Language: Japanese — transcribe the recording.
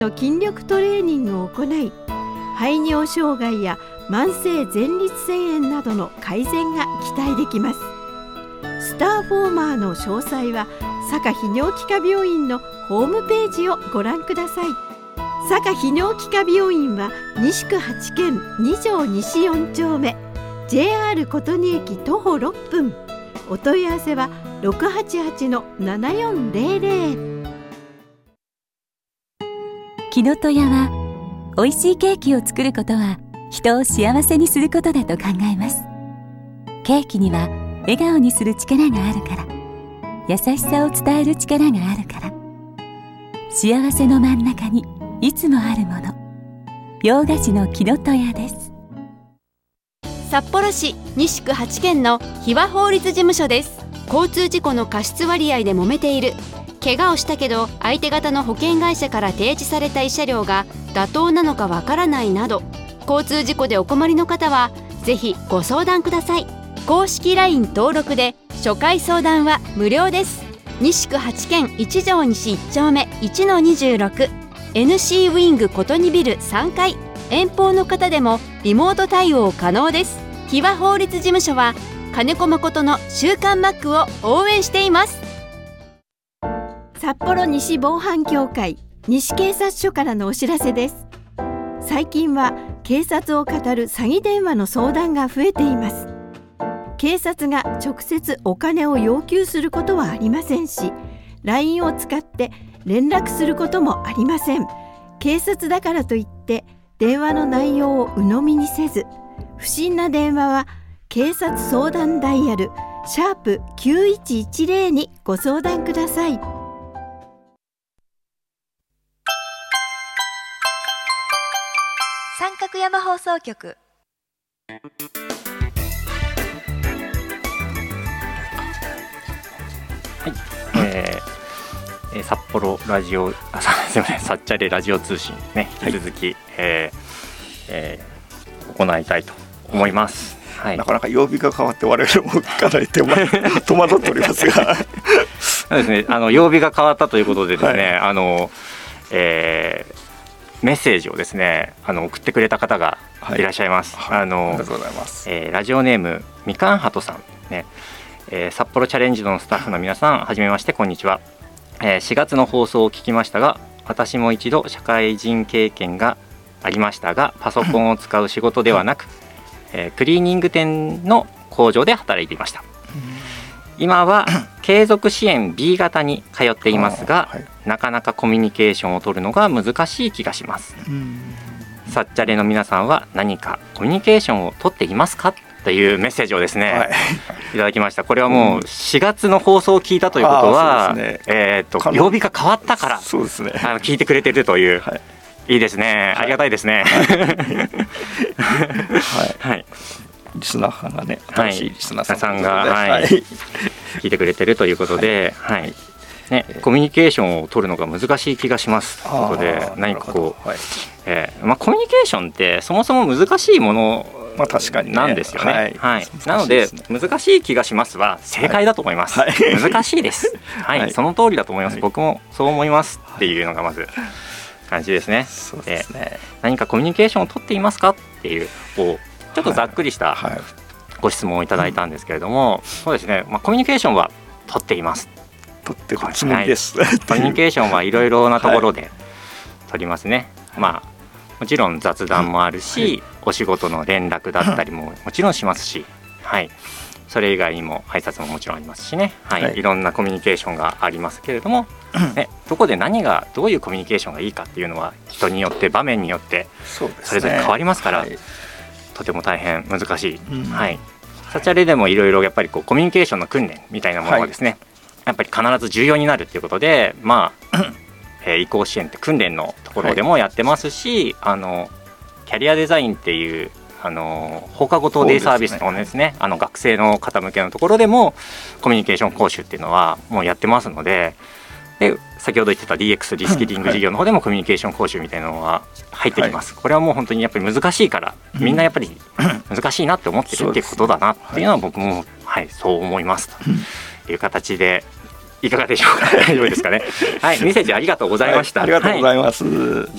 の筋力トレーニングを行い、排尿障害や慢性前立腺炎などの改善が期待できます。スターフォーマーの詳細は佐賀泌尿器科病院のホームページをご覧ください。佐賀泌尿器科病院は西区8軒2条西4丁目、 JR 琴仁駅徒歩6分。お問い合わせは 688-7400。 きのとやは美味しいケーキを作ることは人を幸せにすることだと考えます。ケーキには笑顔にする力があるから、優しさを伝える力があるから、幸せの真ん中にいつもあるもの、洋菓子のきのとやです。 札幌市西区8軒の日和法律事務所です。交通事故の過失割合で揉めている、怪我をしたけど相手方の保険会社から提示された慰謝料が妥当なのかわからないなど、交通事故でお困りの方はぜひご相談ください。公式 LINE 登録で初回相談は無料です。西区8軒1条西1丁目 1-26、 NC ウィング琴仁ビル3階。遠方の方でもリモート対応可能です。日和法律事務所は金子誠の週刊マックを応援しています。 札幌西防犯協会西警察署からのお知らせです。最近は警察を語る詐欺電話の相談が増えています。警察が直接お金を要求することはありませんし、 LINE を使って連絡することもありません。警察だからといって電話の内容を鵜呑みにせず、不審な電話は警察相談ダイヤル#9110にご相談ください。 三角山放送局。 はい、札幌ラジオ、すみません、サッチャレラジオ通信ね、引き続き、行いたいと思います。はい、 なかなか曜日が変わって我々もかなり戸惑っておりますがそうですね、曜日が変わったということでですね、はい、メッセージをですね送ってくれた方がいらっしゃいます。 はい、ありがとうございます。 ラジオネームみかんはとさんね、札幌チャレンジのスタッフの皆さん、はじめまして、こんにちは。4月の放送を聞きましたが、私も一度社会人経験がありましたが、パソコンを使う仕事ではなくクリーニング店の工場で働いていました。今は継続支援 B 型に通っていますが、はい、なかなかコミュニケーションを取るのが難しい気がします。サッチャレの皆さんは何かコミュニケーションを取っていますかというメッセージをですね、はい、いただきました。これはもう4月の放送を聞いたということは、曜日が変わったから、 そうですね、 聞いてくれてるという、はい、いいですね、ありがたいですね。はいはい、 リスナーさんがね、新しいリスナーさんが、はい、聞いてくれてるということで、はいはいね、コミュニケーションを取るのが難しい気がしますということで、何かこう、はいコミュニケーションってそもそも難しいものなんですよね。はいはい、なので難しい気がしますは正解だと思います。はい、難しいです、はいはい、その通りだと思います。はい、僕もそう思いますっていうのがまず感じですね。 そうですね。 何かコミュニケーションを取っていますかっていうちょっとざっくりしたご質問をいただいたんですけれども、そうですね、コミュニケーションは取っています。 取ってるつもりです。 はい、コミュニケーションはいろいろなところで取りますね。もちろん雑談もあるし、はい、お仕事の連絡だったりももちろんしますし、はい、それ以外にも挨拶ももちろんありますしね、はいはい、いろんなコミュニケーションがありますけれども、ね、どこで何がどういうコミュニケーションがいいかっていうのは人によって場面によってそれぞれ変わりますから、はい、とても大変難しい、はい、サチャレでもいろいろやっぱりコミュニケーションの訓練みたいなものがですね、はい、やっぱり必ず重要になるっていうことで、移行支援って訓練のところでもやってますし、はい、キャリアデザインっていう放課後等デイサービスのですね、学生の方向けのところでもコミュニケーション講習っていうのはもうやってますので、先ほど言ってた DX リスキリング事業の方でもコミュニケーション講習みたいなのが入ってきます。はい、これはもう本当にやっぱり難しいから、みんなやっぱり難しいなって思ってるっていうことだなっていうのは僕も、はい、そう思いますという形でいかがでしょうか。大丈夫ですかね。はい、メッセージありがとうございました。 ありがとうございます。